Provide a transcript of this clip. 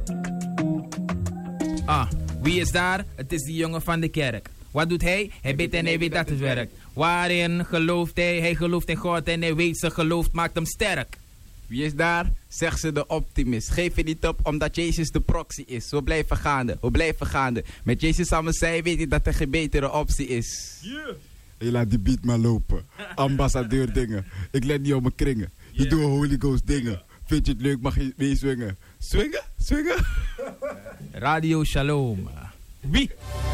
Wie is daar? Het is die jongen van de kerk. Wat doet hij? Hij bidt en hij weet dat het werkt. Waarin gelooft hij? Hij gelooft in God en hij weet zijn geloof maakt hem sterk. Wie is daar? Zegt ze de optimist. Geef je niet op omdat Jezus de proxy is. We blijven gaande, we blijven gaande. Met Jezus samen zij weet je dat er geen betere optie is. Je laat die beat maar lopen. Ambassadeur dingen. Ik let niet op mijn kringen. Je doet Holy Ghost dingen. Vind je het leuk, mag je mee swingen. Swingen? Swingen? Radio Shalom. Wie?